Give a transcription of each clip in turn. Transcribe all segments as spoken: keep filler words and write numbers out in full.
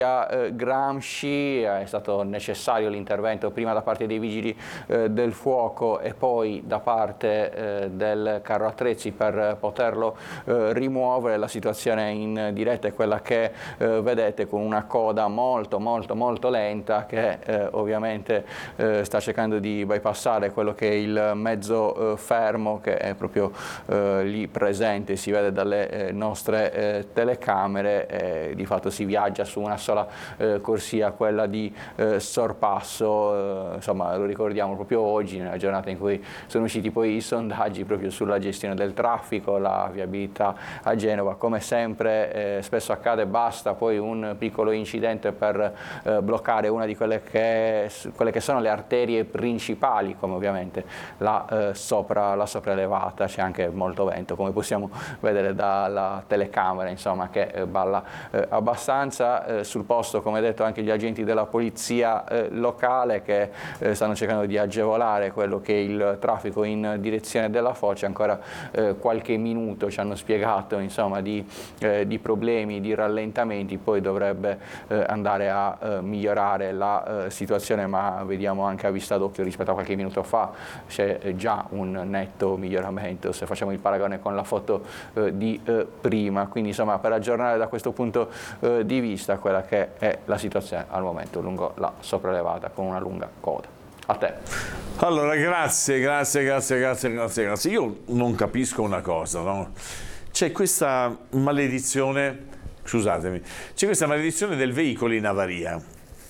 Eh, Gramsci, è stato necessario l'intervento prima da parte dei vigili eh, del fuoco e poi da parte eh, del carro attrezzi per poterlo eh, rimuovere. La situazione in diretta è quella che eh, vedete, con una coda molto molto molto lenta che eh, ovviamente eh, sta cercando di bypassare quello che è il mezzo eh, fermo, che è proprio eh, lì presente, si vede dalle eh, nostre eh, telecamere. Eh, di fatto si viaggia su una sola Eh, corsia, quella di eh, sorpasso. Eh, insomma, lo ricordiamo proprio oggi, nella giornata in cui sono usciti poi i sondaggi proprio sulla gestione del traffico, la viabilità a Genova. Come sempre eh, spesso accade, basta poi un piccolo incidente per eh, bloccare una di quelle che, quelle che sono le arterie principali, come ovviamente la, eh, sopra, la sopraelevata. C'è anche molto vento, come possiamo vedere dalla telecamera, insomma, che eh, balla eh, abbastanza. Eh, sul posto, come detto, anche gli agenti della polizia eh, locale che eh, stanno cercando di agevolare quello che è il traffico in direzione della Foce. Ancora eh, qualche minuto ci hanno spiegato, insomma, di, eh, di problemi, di rallentamenti, poi dovrebbe eh, andare a eh, migliorare la eh, situazione, ma vediamo anche a vista d'occhio rispetto a qualche minuto fa c'è già un netto miglioramento se facciamo il paragone con la foto eh, di eh, prima. Quindi, insomma, per aggiornare da questo punto eh, di vista quella che è la situazione al momento lungo la sopraelevata, con una lunga coda. A te. Allora, grazie, grazie, grazie, grazie, grazie, grazie. Io non capisco una cosa, no? C'è questa maledizione, scusatemi, c'è questa maledizione del veicolo in avaria.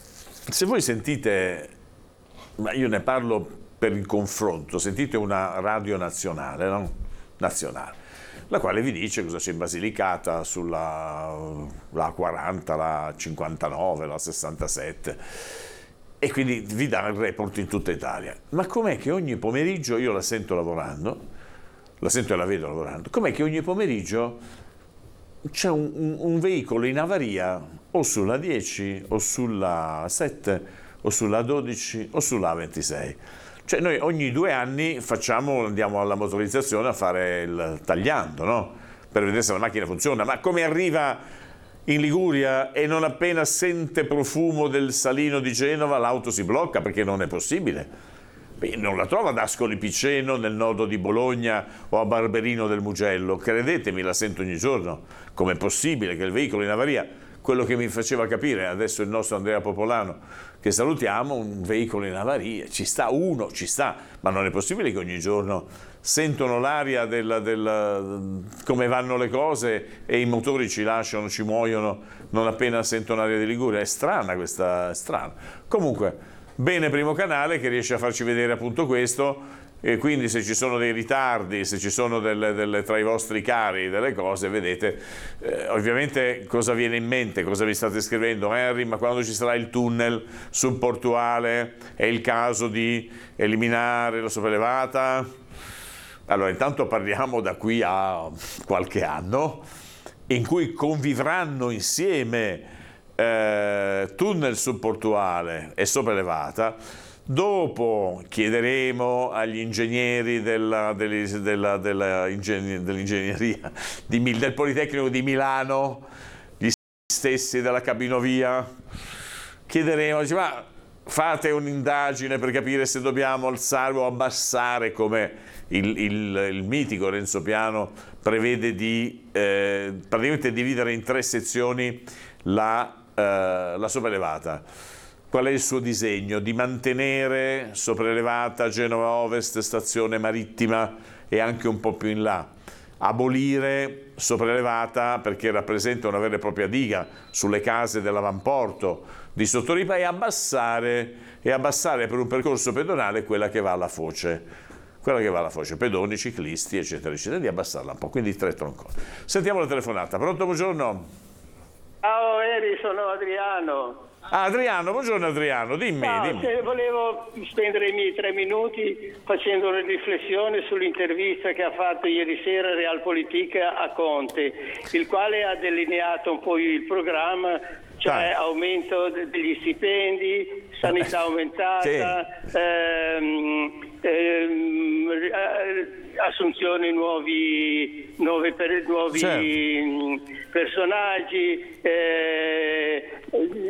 Se voi sentite, ma io ne parlo per il confronto, sentite una radio nazionale, no? Nazionale, la quale vi dice cosa c'è in Basilicata sulla la quaranta, la cinquantanove, la sessantasette, e quindi vi dà il report in tutta Italia. Ma com'è che ogni pomeriggio, io la sento lavorando, la sento e la vedo lavorando, com'è che ogni pomeriggio c'è un, un, un veicolo in avaria o sulla dieci o sulla sette o sulla dodici o sulla ventisei? Cioè noi ogni due anni facciamo, andiamo alla motorizzazione a fare il tagliando, no? Per vedere se la macchina funziona, ma come arriva in Liguria e non appena sente profumo del salino di Genova l'auto si blocca, perché non è possibile. Beh, non la trova ad Ascoli Piceno, nel nodo di Bologna o a Barberino del Mugello, credetemi, la sento ogni giorno. Com'è possibile che il veicolo in avaria, quello che mi faceva capire adesso il nostro Andrea Popolano, che salutiamo, un veicolo in avaria, ci sta uno, ci sta, ma non è possibile che ogni giorno sentono l'aria del, del come vanno le cose e i motori ci lasciano, ci muoiono non appena sentono l'aria di Liguria. È strana questa, è strana. Comunque, bene Primo Canale che riesce a farci vedere appunto questo, e quindi se ci sono dei ritardi, se ci sono delle, delle, tra i vostri cari delle cose, vedete, eh, ovviamente cosa viene in mente, cosa vi state scrivendo? Henry, ma quando ci sarà il tunnel subportuale è il caso di eliminare la sopraelevata? Allora, intanto parliamo da qui a qualche anno in cui convivranno insieme eh, tunnel subportuale e sopraelevata. Dopo chiederemo agli ingegneri della, della, della, dell'ingegneria di, del Politecnico di Milano, gli stessi della cabinovia, chiederemo, ma fate un'indagine per capire se dobbiamo alzare o abbassare, come il, il, il mitico Renzo Piano prevede, di eh, praticamente dividere in tre sezioni la, eh, la sopraelevata. Qual è il suo disegno? Di mantenere sopraelevata Genova Ovest, stazione marittima e anche un po' più in là. Abolire sopraelevata perché rappresenta una vera e propria diga sulle case dell'avamporto di Sottoripa, e abbassare, e abbassare per un percorso pedonale quella che va alla foce. Quella che va alla foce, pedoni, ciclisti, eccetera, eccetera, di abbassarla un po', quindi tre tronconi. Sentiamo la telefonata. Pronto, buongiorno? Ciao Eri, sono Adriano. Ah, Adriano, buongiorno Adriano, dimmi, no, dimmi. Se volevo spendere i miei tre minuti facendo una riflessione sull'intervista che ha fatto ieri sera Realpolitik a Conte, il quale ha delineato un po' il programma, cioè Dai. aumento degli stipendi, sanità aumentata, sì. ehm, ehm, assunzioni nuovi, nuove per, nuovi certo. personaggi, eh,